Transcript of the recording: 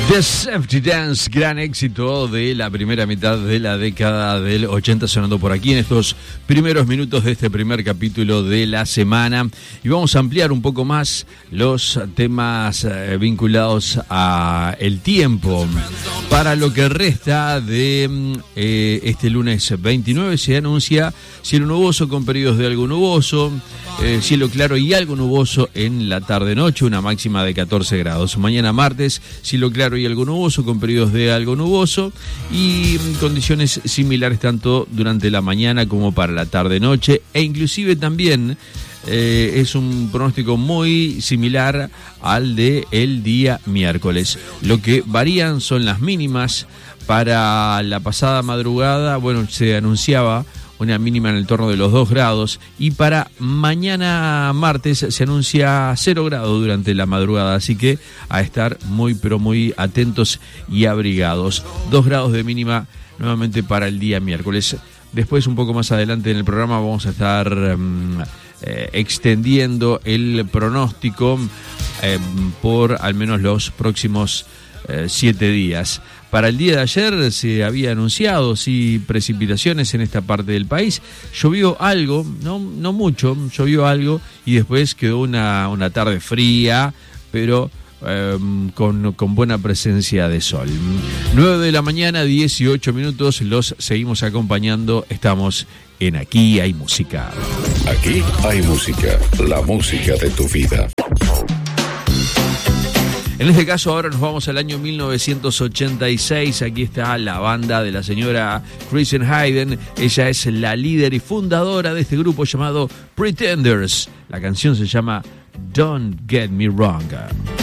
The Safety Dance, gran éxito de la primera mitad de la década del 80, sonando por aquí en estos primeros minutos de este primer capítulo de la semana. Y vamos a ampliar un poco más los temas vinculados a el tiempo. Para lo que resta de este lunes 29 se anuncia cielo nuboso con periodos de algo nuboso, cielo claro y algo nuboso en la tarde-noche, una máxima de 14 grados. Mañana martes, cielo claro y algo nuboso con periodos de algo nuboso y condiciones similares tanto durante la mañana como para la tarde-noche, e inclusive también es un pronóstico muy similar al de el día miércoles. Lo que varían son las mínimas. Para la pasada madrugada, bueno, se anunciaba una mínima en el torno de los 2 grados, y para mañana martes se anuncia 0 grados durante la madrugada, así que a estar muy pero muy atentos y abrigados. 2 grados de mínima nuevamente para el día miércoles. Después, un poco más adelante en el programa, vamos a estar extendiendo el pronóstico por al menos los próximos 7 días. Para el día de ayer se había anunciado precipitaciones en esta parte del país. Llovió algo, no mucho, llovió algo y después quedó una tarde fría, pero con buena presencia de sol. 9 de la mañana, 18 minutos, los seguimos acompañando. Estamos en Aquí hay música. Aquí hay música, la música de tu vida. En este caso ahora nos vamos al año 1986, aquí está la banda de la señora Christian Hayden, ella es la líder y fundadora de este grupo llamado Pretenders, la canción se llama Don't Get Me Wrong.